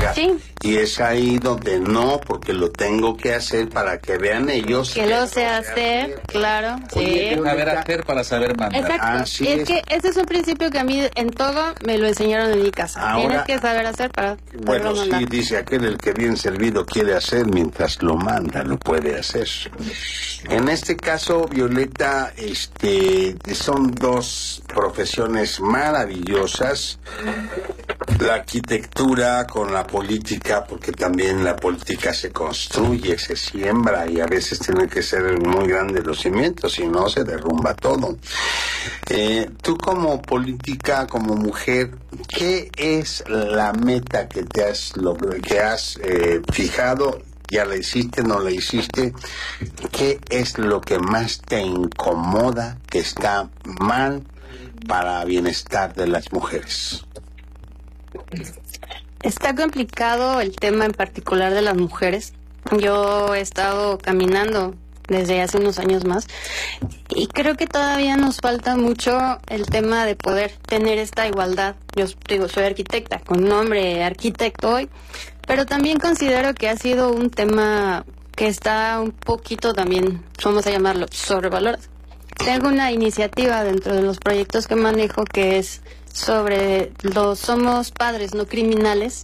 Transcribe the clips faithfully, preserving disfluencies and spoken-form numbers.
política. Sí. Y es ahí donde no, porque lo tengo que hacer para que vean ellos. Que lo sé hacer, hacer, claro. Oye, sí. Saber hacer para saber mandar. Exacto. Así es, es que ese es un principio que a mí en todo me lo enseñaron en mi casa. Ahora, Tienes que saber hacer para bueno, mandar. sí, dice aquel, el que bien servido quiere hacer, mientras lo manda, lo puede hacer. En este caso, Violeta, este, son dos profesiones maravillosas. La arquitectura con la política, porque también la política se construye, se siembra y a veces tienen que ser muy grandes los cimientos, si no se derrumba todo. Eh, tú como política, como mujer, ¿qué es la meta que te has, logrado, que has eh, fijado? ¿Ya la hiciste, no la hiciste? ¿Qué es lo que más te incomoda, que está mal para bienestar de las mujeres? Está complicado el tema en particular de las mujeres. Yo he estado caminando desde hace unos años más y creo que todavía nos falta mucho el tema de poder tener esta igualdad. Yo digo, soy arquitecta, con nombre arquitecto hoy, pero también considero que ha sido un tema que está un poquito también, vamos a llamarlo, sobrevalorado. Tengo una iniciativa dentro de los proyectos que manejo que es sobre los somos padres no criminales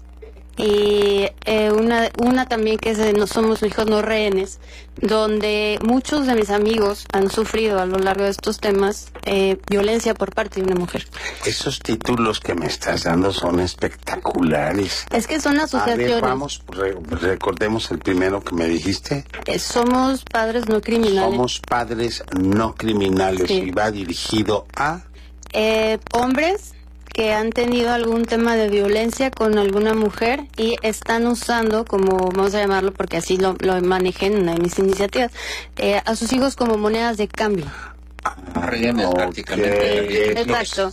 y eh, una una también que es de no somos hijos no rehenes, donde muchos de mis amigos han sufrido a lo largo de estos temas eh, violencia por parte de una mujer. Esos títulos que me estás dando son espectaculares. Es que son asociaciones. A ver, vamos, re, recordemos el primero que me dijiste. Eh, somos padres no criminales. Somos padres no criminales, sí. Y va dirigido a eh, hombres que han tenido algún tema de violencia con alguna mujer y están usando, como vamos a llamarlo porque así lo, lo manejé en una de mis iniciativas, eh, a sus hijos como monedas de cambio. Rehenes, okay. prácticamente. Exacto.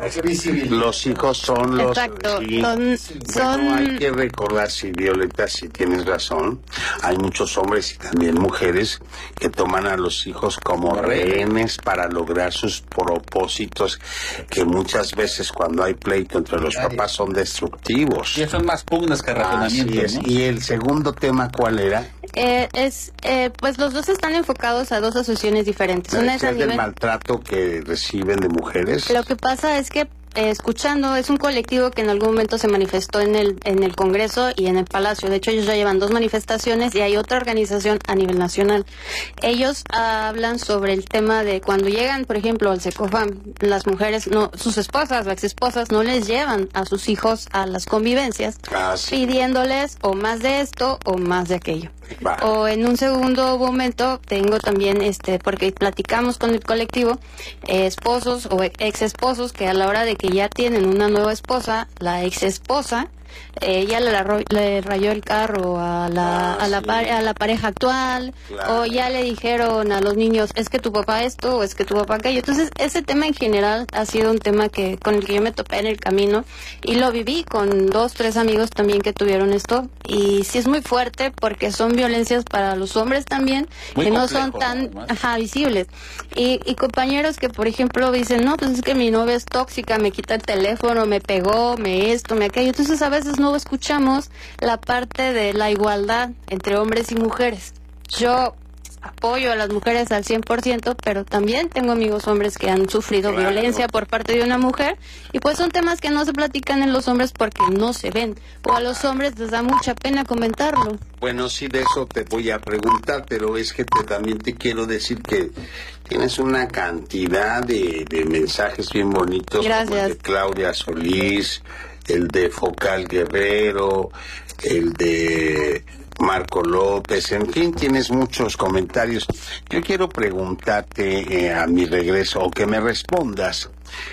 Los hijos son los... Exacto. Sí. Son, Bueno, son... hay que recordar, si Violeta, si tienes razón, hay muchos hombres y también mujeres que toman a los hijos como rehenes para lograr sus propósitos, que muchas veces cuando hay pleito entre los papás son destructivos. Y son más pugnas que razonamientos, ¿no? Y el segundo tema, ¿cuál era? Eh, es, eh, pues los dos están enfocados a dos asociaciones diferentes. Una es a ¿Es del nivel... maltrato que reciben de mujeres? Lo que pasa es que eh, escuchando, es un colectivo que en algún momento se manifestó en el en el Congreso y en el Palacio. De hecho, ellos ya llevan dos manifestaciones y hay otra organización a nivel nacional. Ellos ah, hablan sobre el tema de cuando llegan, por ejemplo, al Secofam, las mujeres, no, sus esposas o exesposas no les llevan a sus hijos a las convivencias, ah, sí. pidiéndoles o más de esto o más de aquello. Va. O en un segundo momento tengo también, este, porque platicamos con el colectivo, eh, esposos o ex esposos que a la hora de que ya tienen una nueva esposa, la ex esposa, eh, ya le, le rayó el carro a la, ah, a, la sí. a la pareja actual, claro. O ya le dijeron a los niños, es que tu papá esto o es que tu papá aquello. Entonces, ese tema en general ha sido un tema que con el que yo me topé en el camino y lo viví con dos, tres amigos también que tuvieron esto. Y sí es muy fuerte porque son violencias para los hombres también, muy que no complejo, son tan ¿no? ajá, visibles. Y, y compañeros que, por ejemplo, dicen, no, pues es que mi novia es tóxica, me quita el teléfono, me pegó, me esto, me aquello. Entonces, a veces no escuchamos la parte de la igualdad entre hombres y mujeres. Yo apoyo a las mujeres al cien por ciento, pero también tengo amigos hombres que han sufrido claro. violencia por parte de una mujer, y pues son temas que no se platican en los hombres porque no se ven, o a los hombres les da mucha pena comentarlo. Bueno, sí, de eso te voy a preguntar, pero es que te, también te quiero decir que tienes una cantidad de, de mensajes bien bonitos. Gracias. Como el de Claudia Solís, el de Focal Guerrero, el de Marco López, en fin, tienes muchos comentarios. Yo quiero preguntarte eh, a mi regreso, o que me respondas,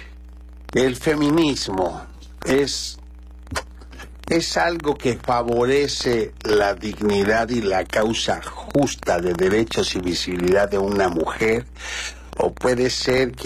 ¿el feminismo es, es algo que favorece la dignidad y la causa justa de derechos y visibilidad de una mujer? ¿O puede ser que